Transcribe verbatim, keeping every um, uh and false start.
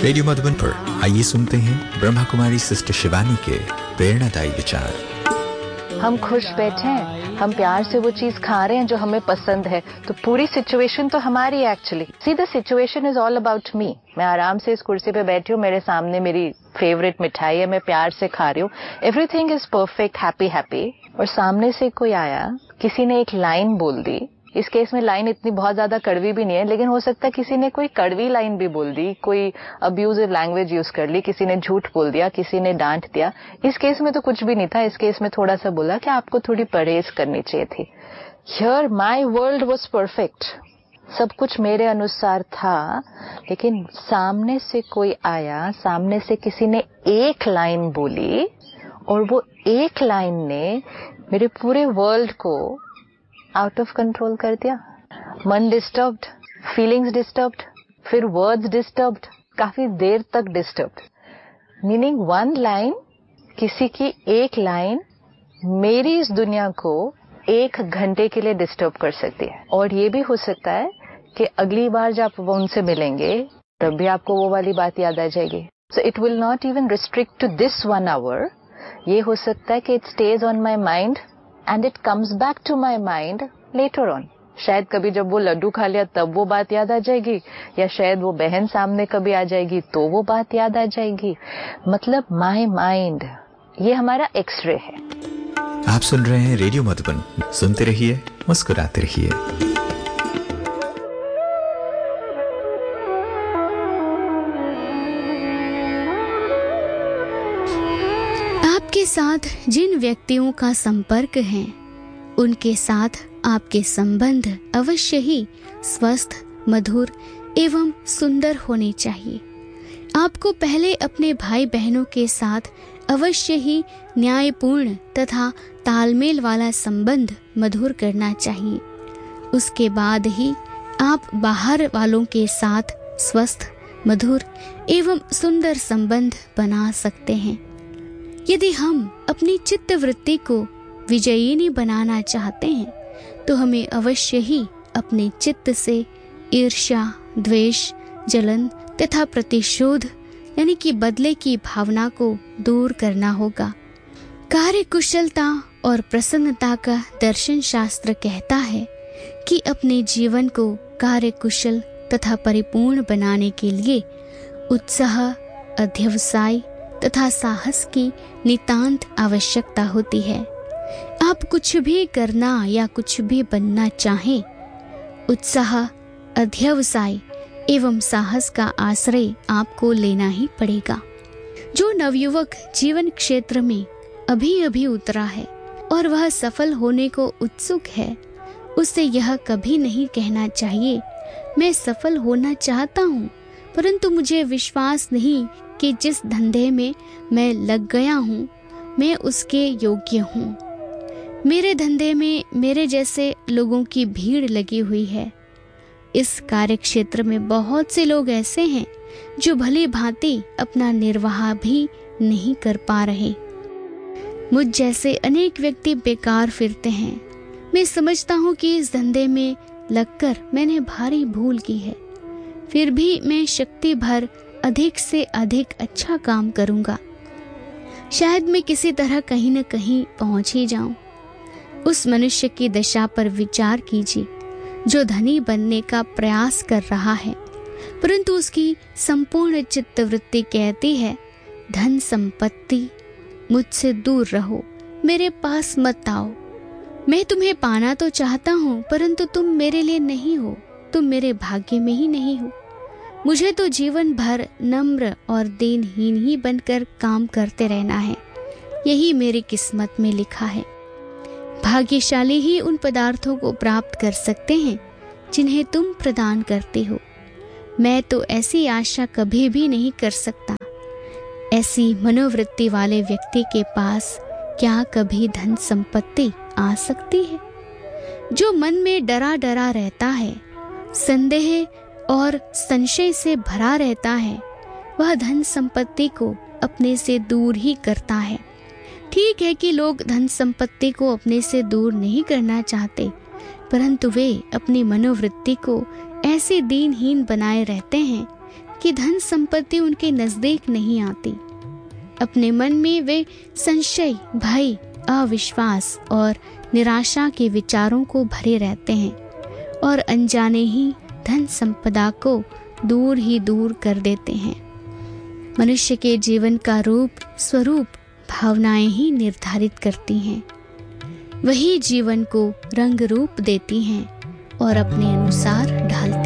Radio Madhuban पर आइए सुनते हैं ब्रह्मा कुमारी सिस्टर शिवानी के प्रेरणादायी विचार। हम खुश बैठे हैं, हम प्यार से वो चीज खा रहे हैं जो हमें पसंद है, तो पूरी सिचुएशन तो हमारी है actually. See the situation is all about me. मैं आराम से इस कुर्सी पे बैठी हूँ, मेरे सामने मेरी फेवरेट मिठाई है, मैं प्यार से खा रही हूँ, everything is perfect, happy happy. और सामने से कोई आया, किसी ने एक लाइन बोल दी। इस केस में लाइन इतनी बहुत ज्यादा कड़वी भी नहीं है, लेकिन हो सकता है किसी ने कोई कड़वी लाइन भी बोल दी, कोई अब्यूजिव लैंग्वेज यूज कर ली, किसी ने झूठ बोल दिया, किसी ने डांट दिया। इस केस में तो कुछ भी नहीं था, इस केस में थोड़ा सा बोला कि आपको थोड़ी परहेज करनी चाहिए थी। Here my world was perfect, सब कुछ मेरे अनुसार था, लेकिन सामने से कोई आया, सामने से किसी ने एक लाइन बोली और वो एक लाइन ने मेरे पूरे वर्ल्ड को आउट ऑफ कंट्रोल कर दिया। मन डिस्टर्ब्ड, फीलिंग्स डिस्टर्ब्ड, फिर वर्ड्स डिस्टर्ब्ड, काफी देर तक डिस्टर्ब्ड। मीनिंग वन लाइन, किसी की एक लाइन मेरी इस दुनिया को एक घंटे के लिए डिस्टर्ब कर सकती है। और ये भी हो सकता है कि अगली बार जब आप उनसे मिलेंगे तब भी आपको वो वाली बात याद आ जाएगी। So it will not even restrict to this one hour. ये हो सकता है कि it stage on my mind and it comes back to my mind later on. शायद कभी जब वो लड्डू खा लिया तब वो बात याद आ जाएगी, या शायद वो बहन सामने कभी आ जाएगी तो वो बात याद आ जाएगी। मतलब माई माइंड, ये हमारा एक्सरे है। आप सुन रहे हैं रेडियो मधुबन, सुनते रहिए, मुस्कुराते रहिए। आपके साथ जिन व्यक्तियों का संपर्क है, उनके साथ आपके संबंध अवश्य ही स्वस्थ, मधुर एवं सुंदर होने चाहिए। आपको पहले अपने भाई बहनों के साथ अवश्य ही न्यायपूर्ण तथा तालमेल वाला संबंध मधुर करना चाहिए। उसके बाद ही आप बाहर वालों के साथ स्वस्थ, मधुर एवं सुंदर संबंध बना सकते हैं। यदि हम अपनी चित्त वृत्ति को विजयिनी बनाना चाहते हैं, तो हमें अवश्य ही अपने चित्त से ईर्ष्या, द्वेष, जलन तथा प्रतिशोध यानी कि बदले की भावना को दूर करना होगा। कार्य कुशलता और प्रसन्नता का दर्शन शास्त्र कहता है कि अपने जीवन को कार्य कुशल तथा परिपूर्ण बनाने के लिए उत्साह, अध्यवसाय तथा साहस की नितांत आवश्यकता होती है। आप कुछ भी करना या कुछ भी बनना चाहें, उत्साह, अध्यवसाय एवं साहस का आश्रय आपको लेना ही पड़ेगा। जो नवयुवक जीवन क्षेत्र में अभी अभी उतरा है और वह सफल होने को उत्सुक है, उसे यह कभी नहीं कहना चाहिए मैं सफल होना चाहता हूँ, परंतु मुझे विश्वास नहीं कि जिस धंधे में मैं लग गया हूँ मैं उसके योग्य हूँ। मेरे धंधे में मेरे जैसे लोगों की भीड़ लगी हुई है। इस कार्य क्षेत्र में बहुत से लोग ऐसे हैं जो भली भांति अपना निर्वाह भी नहीं कर पा रहे। मुझ जैसे अनेक व्यक्ति बेकार फिरते हैं। मैं समझता हूँ कि इस धंधे में लगकर मैंने भारी भूल की है, फिर भी मैं शक्ति भर अधिक से अधिक अच्छा काम करूंगा। शायद मैं किसी तरह कहीं न कहीं पहुंच ही जाऊं। उस मनुष्य की दशा पर विचार कीजिए जो धनी बनने का प्रयास कर रहा है, परंतु उसकी संपूर्ण चित्तवृत्ति कहती है धन संपत्ति मुझसे दूर रहो, मेरे पास मत आओ। मैं तुम्हें पाना तो चाहता हूँ, परंतु तुम मेरे लिए नहीं हो, तुम मेरे भाग्य में ही नहीं हो। मुझे तो जीवन भर नम्र और दीनहीन ही बनकर काम करते रहना है, यही मेरी किस्मत में लिखा है। भाग्यशाली ही उन पदार्थों को प्राप्त कर सकते हैं जिन्हें तुम प्रदान करते हो। मैं तो ऐसी आशा कभी भी नहीं कर सकता। ऐसी मनोवृत्ति वाले व्यक्ति के पास क्या कभी धन संपत्ति आ सकती है? जो मन में डरा डरा रहता है, संदेह और संशय से भरा रहता है, वह धन संपत्ति को अपने से दूर ही करता है। ठीक है कि लोग धन संपत्ति को अपने से दूर नहीं करना चाहते, परंतु वे अपनी मनोवृत्ति को ऐसे दीनहीन बनाए रहते हैं कि धन संपत्ति उनके नजदीक नहीं आती। अपने मन में वे संशय, भय, अविश्वास और निराशा के विचारों को भरे रहते हैं और अनजाने ही धन संपदा को दूर ही दूर कर देते हैं। मनुष्य के जीवन का रूप, स्वरूप भावनाएं ही निर्धारित करती हैं। वही जीवन को रंग रूप देती हैं और अपने अनुसार ढालती हैं।